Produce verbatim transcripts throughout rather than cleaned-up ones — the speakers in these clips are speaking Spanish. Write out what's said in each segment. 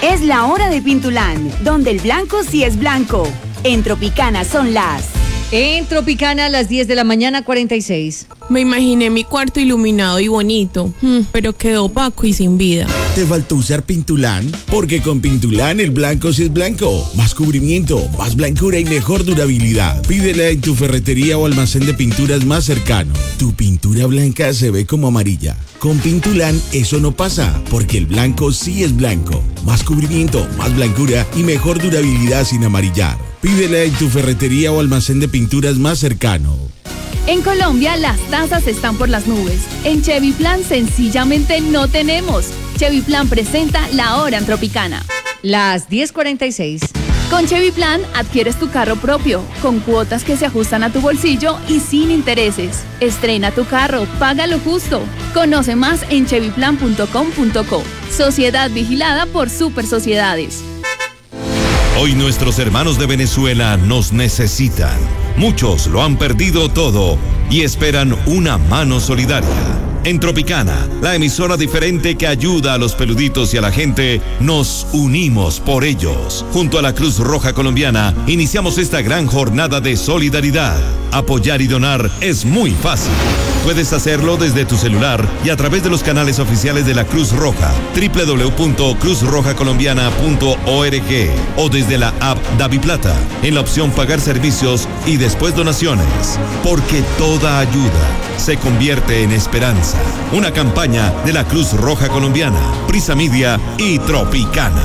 Es la hora de Pintulán, donde el blanco sí es blanco. En Tropicana son las... En Tropicana a las diez de la mañana, cuarenta y seis. Me imaginé mi cuarto iluminado y bonito, pero quedó opaco y sin vida. ¿Te faltó usar Pintulán? Porque con Pintulán el blanco sí es blanco. Más cubrimiento, más blancura y mejor durabilidad. Pídela en tu ferretería o almacén de pinturas más cercano. Tu pintura blanca se ve como amarilla. Con Pintulán eso no pasa, porque el blanco sí es blanco. Más cubrimiento, más blancura y mejor durabilidad sin amarillar. Pídela en tu ferretería o almacén de pinturas más cercano. En Colombia las tasas están por las nubes. En Chevy Plan sencillamente no tenemos. Chevy Plan presenta la hora en Tropicana. Las diez cuarenta y seis. Con Chevy Plan adquieres tu carro propio, con cuotas que se ajustan a tu bolsillo y sin intereses. Estrena tu carro, paga lo justo. Conoce más en chevy plan punto com punto co. Sociedad vigilada por Super Sociedades. Hoy nuestros hermanos de Venezuela nos necesitan. Muchos lo han perdido todo y esperan una mano solidaria. En Tropicana, la emisora diferente que ayuda a los peluditos y a la gente, nos unimos por ellos. Junto a la Cruz Roja Colombiana, iniciamos esta gran jornada de solidaridad. Apoyar y donar es muy fácil. Puedes hacerlo desde tu celular y a través de los canales oficiales de la Cruz Roja, doble u doble u doble u punto cruz roja colombiana punto org o desde la app DaviPlata, en la opción Pagar Servicios y después Donaciones. Porque toda ayuda se convierte en esperanza. Una campaña de la Cruz Roja Colombiana, Prisa Media y Tropicana.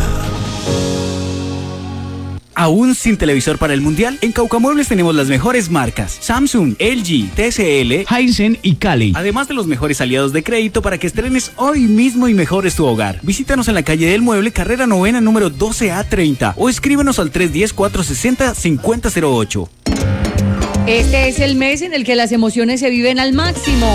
¿Aún sin televisor para el Mundial? En Caucamuebles tenemos las mejores marcas: Samsung, L G, T C L, Hisense y Cali. Además de los mejores aliados de crédito para que estrenes hoy mismo y mejores tu hogar. Visítanos en la calle del Mueble, carrera novena, número doce A treinta, o escríbenos al tres uno cero, cuatro seis cero, cinco cero cero ocho. Este es el mes en el que las emociones se viven al máximo.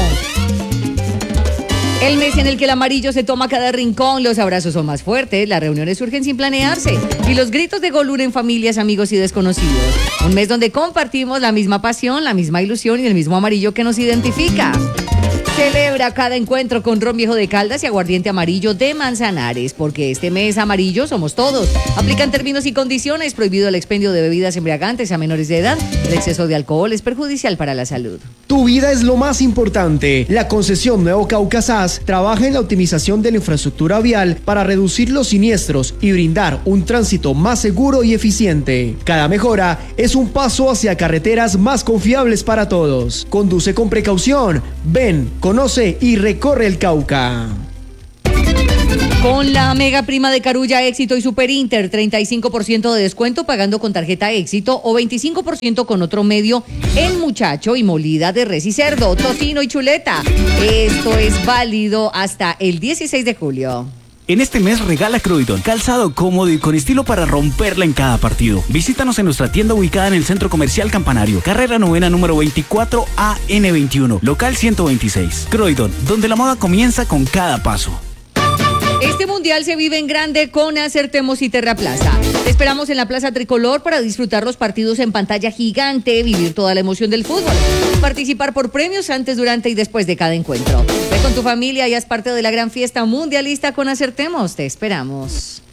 El mes en el que el amarillo se toma cada rincón, los abrazos son más fuertes, las reuniones surgen sin planearse y los gritos de gol unen familias, amigos y desconocidos. Un mes donde compartimos la misma pasión, la misma ilusión y el mismo amarillo que nos identifica. Celebra cada encuentro con ron viejo de Caldas y aguardiente amarillo de Manzanares, porque este mes amarillo somos todos. Aplican términos y condiciones, prohibido el expendio de bebidas embriagantes a menores de edad. El exceso de alcohol es perjudicial para la salud. Tu vida es lo más importante. La concesión Nuevo Cauca S A S trabaja en la optimización de la infraestructura vial para reducir los siniestros y brindar un tránsito más seguro y eficiente. Cada mejora es un paso hacia carreteras más confiables para todos. Conduce con precaución. Ven, conoce y recorre el Cauca. Con la mega prima de Carulla, Éxito y Super Inter, treinta y cinco por ciento de descuento pagando con tarjeta Éxito o veinticinco por ciento con otro medio en Muchacho y molida de res y cerdo, tocino y chuleta. Esto es válido hasta el dieciséis de julio. En este mes regala Croydon, calzado cómodo y con estilo para romperla en cada partido. Visítanos en nuestra tienda ubicada en el Centro Comercial Campanario, carrera novena número veinticuatro A N veintiuno, local ciento veintiséis. Croydon, donde la moda comienza con cada paso. Este mundial se vive en grande con Acertemos y Terraplaza. Te esperamos en la Plaza Tricolor para disfrutar los partidos en pantalla gigante, vivir toda la emoción del fútbol, participar por premios antes, durante y después de cada encuentro. Ve con tu familia y haz parte de la gran fiesta mundialista con Acertemos. Te esperamos.